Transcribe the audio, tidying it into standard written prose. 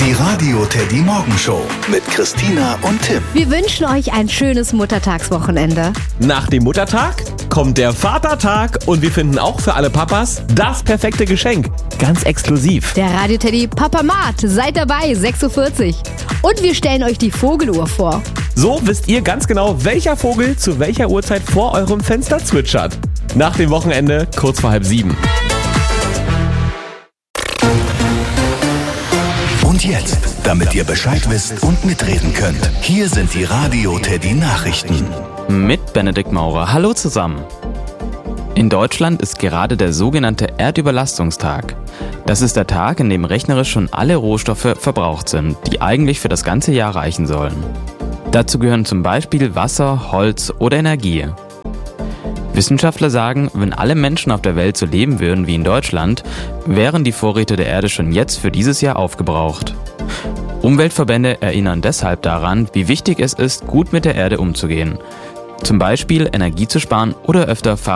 Die Radio Teddy Morgenshow mit Christina und Tim. Wir wünschen euch ein schönes Muttertagswochenende. Nach dem Muttertag kommt der Vatertag und wir finden auch für alle Papas das perfekte Geschenk. Ganz exklusiv. Der Radio Teddy Papamat, seid dabei, 6:40 Uhr. Und wir stellen euch die Vogeluhr vor. So wisst ihr ganz genau, welcher Vogel zu welcher Uhrzeit vor eurem Fenster zwitschert. Nach dem Wochenende, kurz vor 6:30. Und jetzt, damit ihr Bescheid wisst und mitreden könnt, hier sind die Radio Teddy Nachrichten. Mit Benedikt Maurer. Hallo zusammen. In Deutschland ist gerade der sogenannte Erdüberlastungstag. Das ist der Tag, in dem rechnerisch schon alle Rohstoffe verbraucht sind, die eigentlich für das ganze Jahr reichen sollen. Dazu gehören zum Beispiel Wasser, Holz oder Energie. Wissenschaftler sagen, wenn alle Menschen auf der Welt so leben würden wie in Deutschland, wären die Vorräte der Erde schon jetzt für dieses Jahr aufgebraucht. Umweltverbände erinnern deshalb daran, wie wichtig es ist, gut mit der Erde umzugehen. Zum Beispiel Energie zu sparen oder öfter